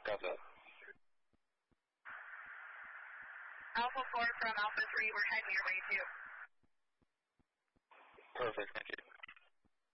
Got that. Alpha 4 from Alpha 3, we're heading your way too. Perfect, thank you.